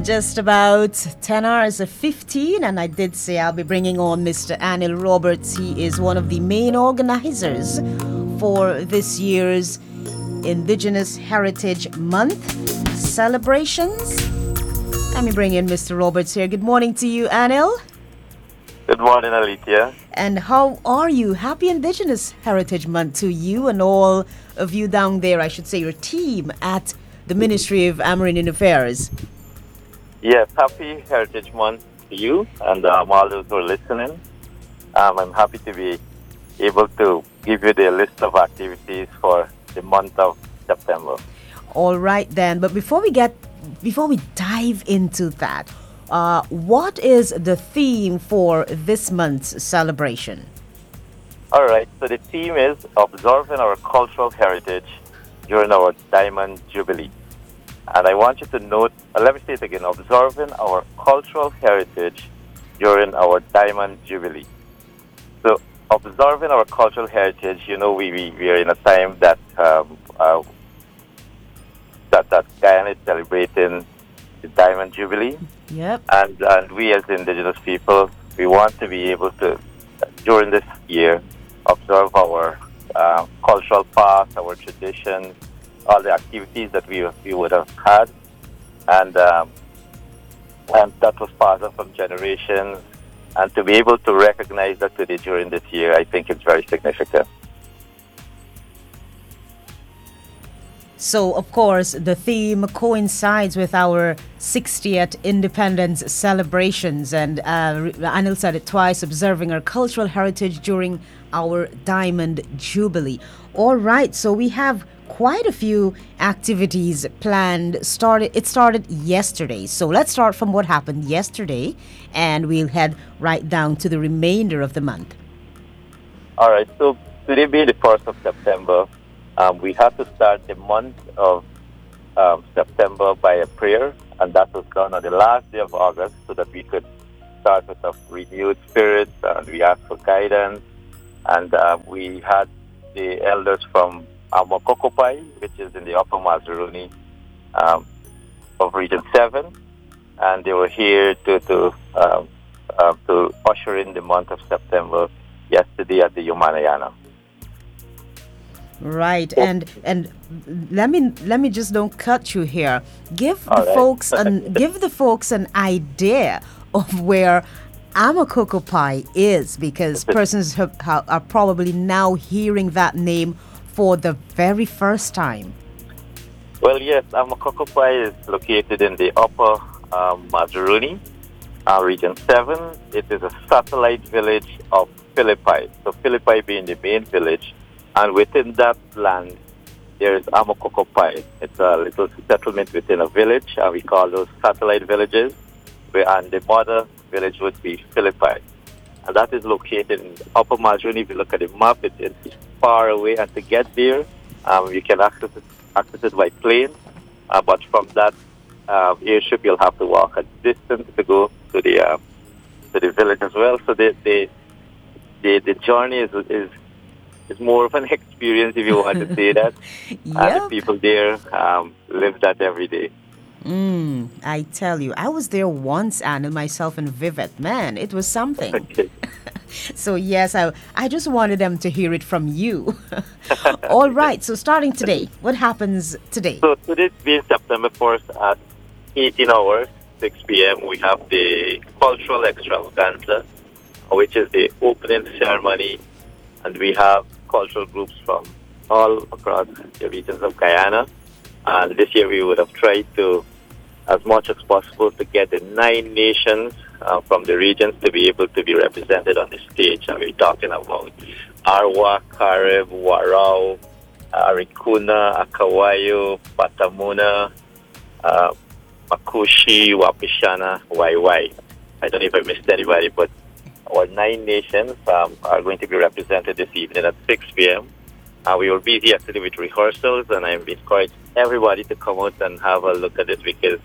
Just about 10 hours of 15, and I did say I'll be bringing on Mr. Anil Roberts. He is one of the main organizers for this year's Indigenous Heritage Month celebrations. Let me bring in Mr. Roberts here. Good morning to you, Anil. Good morning, Alethea. And how are you? Happy Indigenous Heritage Month to you and all of you down there, I should say your team at the Ministry of Amerindian Affairs. Yes, happy Heritage Month to you and all those who are listening. I'm happy to be able to give you the list of activities for the month of September. All right then, but before we dive into that, what is the theme for this month's celebration? All right, so the theme is observing our cultural heritage during our Diamond Jubilee. And I want you to note, let me say it again, observing our cultural heritage during our Diamond Jubilee. So observing our cultural heritage, you know, we are in a time that that Guyana is celebrating the Diamond Jubilee. Yep. And we as Indigenous people, we want to be able to, during this year, observe our cultural past, our traditions, all the activities that we would have had, and that was passed on from generations, and to be able to recognize that today during this year, I think it's very significant. So, of course, the theme coincides with our 60th independence celebrations, and Anil said it twice, observing our cultural heritage during our Diamond Jubilee. All right, so we have quite a few activities planned. It started yesterday. So let's start from what happened yesterday, and we'll head right down to the remainder of the month. All right, so today being the 1st of September, we have to start the month of September by a prayer, and that was done on the last day of August so that we could start with a renewed spirit, and we asked for guidance, and we had the elders from Amokokopai, which is in the Upper Mazaruni of Region 7, and they were here to usher in the month of September yesterday at the Yomanayana. Right, and let me just don't cut you here. Give the folks an idea of where Amokokopai is, because persons are probably now hearing that name for the very first time. Well, yes, Amokokopai is located in the Upper Mazaruni, Region 7. It is a satellite village of Philippi. So Philippi being the main village, and within that land, there is Amokokopai. It's a little settlement within a village, and we call those satellite villages, and the mother village would be Philippi. And that is located in Upper Mazaruni. If you look at the map, it's far away, and to get there, you can access it by plane. But from that airship, you'll have to walk a distance to go to the village as well. So the journey is more of an experience, if you want to say that. Yep. And the people there live that every day. I tell you, I was there once, Anna, myself and Vivet. Man, it was something. Okay. So yes, I just wanted them to hear it from you. All right, so starting today, what happens today? So today being September 1st at 18 hours, 6 p.m., we have the cultural extravaganza, which is the opening ceremony, and we have cultural groups from all across the regions of Guyana. And this year we would have tried to, as much as possible, to get the 9 nations from the regions to be able to be represented on the stage. And we're talking about Arwa, Kareb, Warao, Arikuna, Akawayo, Patamuna, Makushi, Wapishana, Waiwai. I don't know if I missed anybody, but our 9 nations are going to be represented this evening at 6 p.m. We were busy yesterday with rehearsals, and I encourage everybody to come out and have a look at it, because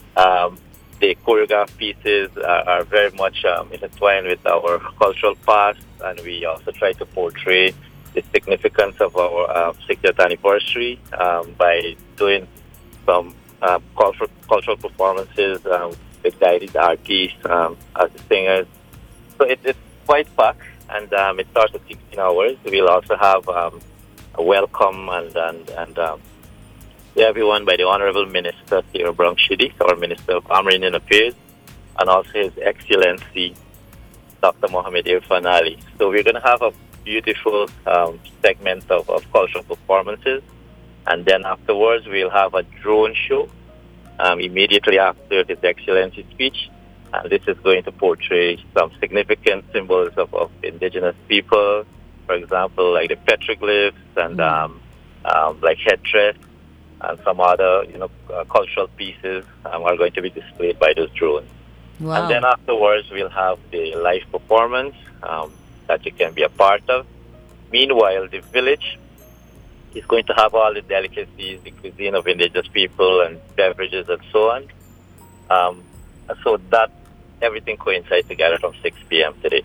the choreographed pieces are very much intertwined with our cultural past, and we also try to portray the significance of our 60th anniversary by doing some cultural performances with guided artists as the singers. So it's quite packed, and it starts at 16 hours. We'll also have a welcome and everyone by the Honorable Minister Theo Brown Shidi, our Minister of Amerindian Affairs, and also His Excellency Dr. Mohammed Irfan Ali. So we're going to have a beautiful segment of cultural performances, and then afterwards we'll have a drone show immediately after His Excellency's speech. And this is going to portray some significant symbols of indigenous people, for example, like the petroglyphs and like headdress, and some other cultural pieces are going to be displayed by those drones. Wow. And then afterwards, we'll have the live performance that you can be a part of. Meanwhile, the village is going to have all the delicacies, the cuisine of indigenous people, and beverages and so on. So that everything coincides together from 6 p.m. today.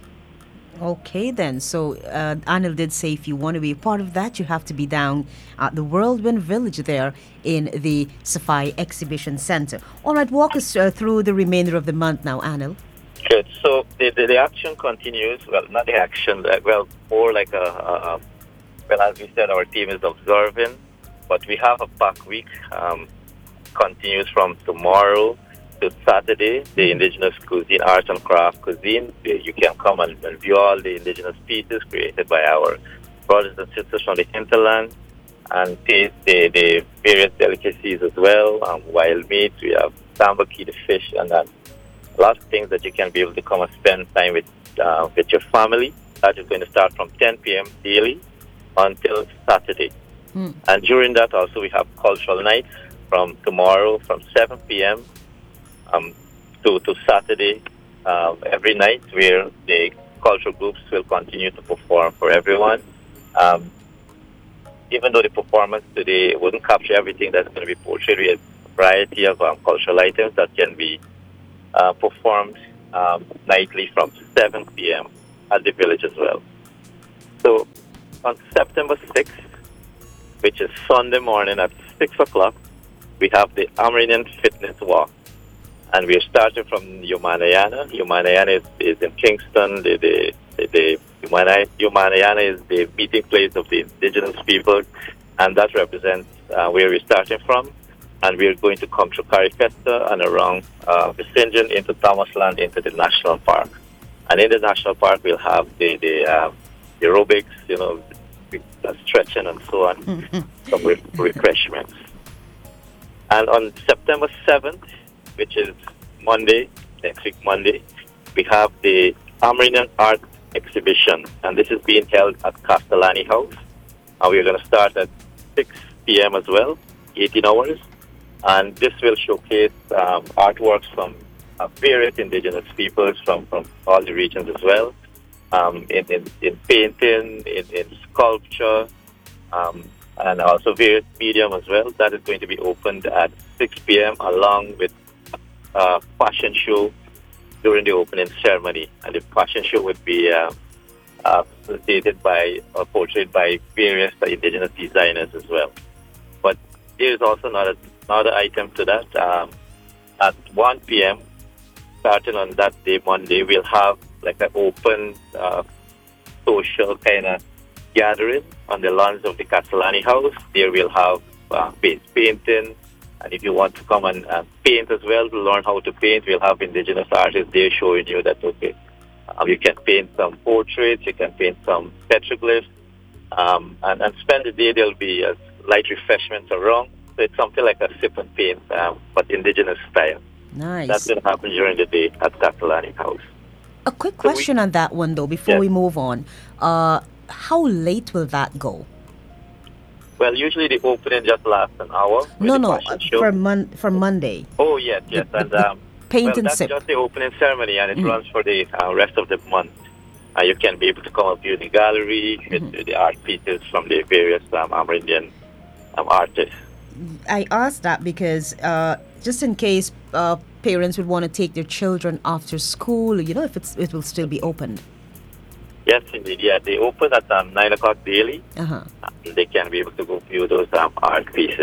Okay, then. So Anil did say if you want to be a part of that, you have to be down at the Whirlwind Village there in the Safai Exhibition Center. All right, walk us through the remainder of the month now, Anil. Good. So the action continues. Well, not the action. More like well, as we said, our team is observing, but we have a packed week. Continues from tomorrow to Saturday, the indigenous cuisine, arts and craft cuisine. You can come and view all the indigenous pieces created by our brothers and sisters from the hinterland and taste the various delicacies as well. Wild meat, we have tambaki, the fish, and a lot of things that you can be able to come and spend time with your family. That is going to start from 10 p.m. daily until Saturday. And during that also we have cultural nights from tomorrow from 7 p.m. To Saturday every night, where the cultural groups will continue to perform for everyone. Even though the performance today wouldn't capture everything that's going to be portrayed, we have a variety of cultural items that can be performed nightly from 7 p.m. at the village as well. So on September 6th, which is Sunday morning at 6 o'clock, we have the Amerindian Fitness Walk. And we're starting from Umanayana. Umanayana is in Kingston. The Umanayana is the meeting place of the indigenous people, and that represents where we're starting from. And we're going to come through Carifesta and around Vicinjon into Thomasland into the national park. And in the national park, we'll have the aerobics, stretching and so on, some refreshments. And on September 7th, which is Monday, next week Monday, we have the Amerindian Art Exhibition, and this is being held at Castellani House. And we're going to start at 6 p.m. as well, 18 hours. And this will showcase artworks from various indigenous peoples from all the regions as well, in painting, in sculpture, and also various medium as well. That is going to be opened at 6 p.m. along with fashion show during the opening ceremony, and the fashion show would be facilitated by or portrayed by various indigenous designers as well. But there is also another item to that. At 1 p.m., starting on that day, Monday, we'll have like an open social kind of gathering on the lawns of the Castellani House. There we'll have face painting. And if you want to come and paint as well, to learn how to paint, we'll have indigenous artists there showing you that, okay, you can paint some portraits, you can paint some petroglyphs, and spend the day. There'll be light refreshments around. So it's something like a sip and paint, but indigenous style. Nice. That's going to happen during the day at Castellani House. A quick question on that one, though, before we move on. How late will that go? Well, usually the opening just lasts an hour. For Monday. Oh, yes. And paint and that's sip. just the opening ceremony, and it runs for the rest of the month. You can be able to come and view the gallery, the art pieces from the various Amerindian artists. I asked that because just in case parents would want to take their children after school, if it will still be open. Yes, indeed. Yeah, they open at 9 o'clock daily. They can be able to go view those art pieces.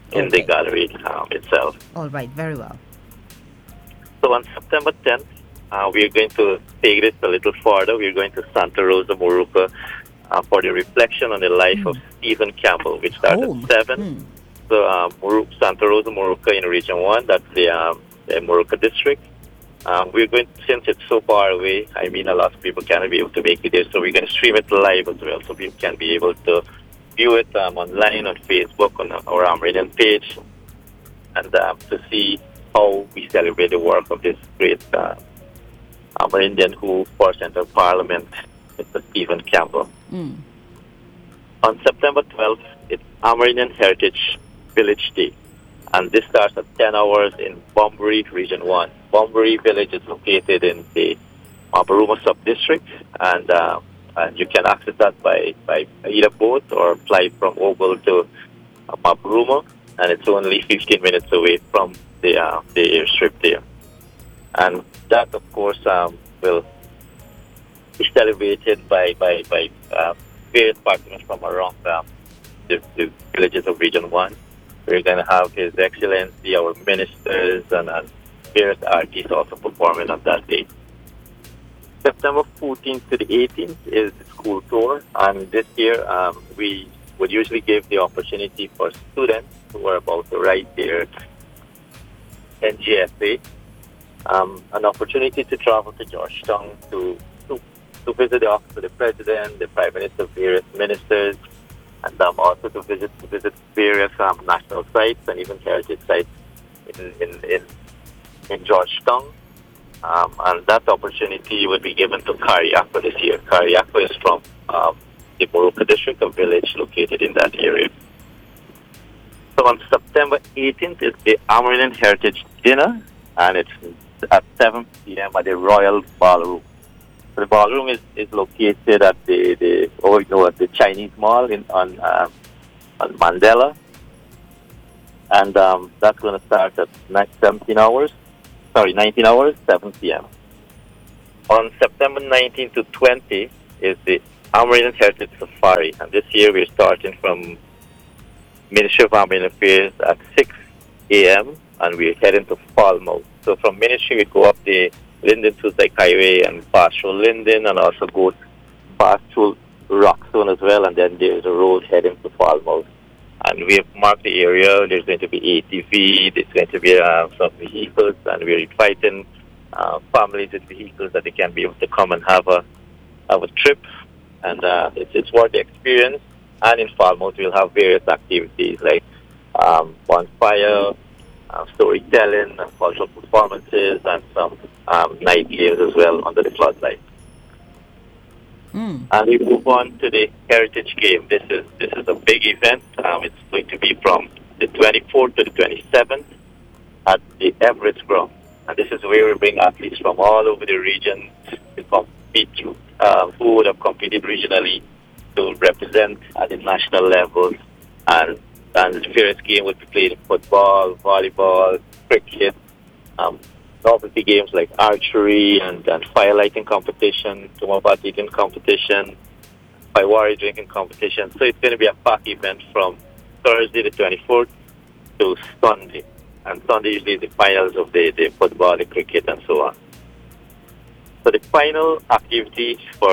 in the Okay. gallery itself. All right. Very well. So on September 10th, we are going to take this a little further. We are going to Santa Rosa, Moruca, for the reflection on the life of Stephen Campbell, which starts Home. at 7. So Santa Rosa, Moruca in Region 1, that's the Moruca district. We're going, since it's so far away, I mean, a lot of people can't be able to make it there, so we're going to stream it live as well, so people can be able to view it online on Facebook, on our Amerindian page, and to see how we celebrate the work of this great Amerindian who first entered Parliament, Mr. Stephen Campbell. On September 12th, it's Amerindian Heritage Village Day, and this starts at 10 hours in Bunbury, Region 1. Bunbury Village is located in the Mabaruma sub-district, and you can access that by either boat or fly from Oval to Mabaruma, and it's only 15 minutes away from the airstrip there. And that, of course, will be celebrated by various partners from around the villages of Region 1. We're going to have His Excellency, our ministers, and various artists also performing on that day. September 14th to the 18th is the school tour, and this year we would usually give the opportunity for students who are about to write their NGSA an opportunity to travel to Georgetown to visit the office of the President, the Prime Minister, various ministers, and also to visit various national sites and even heritage sites in Georgetown. And that opportunity would be given to Kariakwa this year. Kariakwa is from the Moruca district, a village located in that area. So on September 18th is the Amerindian Heritage Dinner, and it's at 7 p.m. at the Royal Ballroom. So the ballroom is located at the Chinese Mall on Mandela, and that's going to start at 19 hours, 7 p.m. On September 19 to 20 is the Amerindian Heritage Safari, and this year we're starting from Ministry of Amerindian Affairs at 6 a.m. and we're heading to Falmouth. So from Ministry we go up the Linden to Dyke Highway and pass through Linden and also go past through Rockstone as well, and then there's a road heading to Falmouth. And we have marked the area. There's going to be ATV, there's going to be some vehicles, and we're inviting families with vehicles that they can be able to come and have a trip. And it's worth the experience. And in Falmouth, we'll have various activities like bonfire, storytelling, cultural performances, and some night games as well under the floodlight. And we move on to the Heritage Game. This is a big event. It's going to be from the 24th to the 27th at the Everett Ground. And this is where we bring athletes from all over the region to compete, who would have competed regionally to represent at the national level. And the various game would be played in football, volleyball, cricket, novelty games like archery and firelighting competition, tomobot eating competition, firework drinking competition. So it's going to be a packed event from Thursday the 24th to Sunday. And Sunday usually is the finals of the football, the cricket, and so on. So the final activity for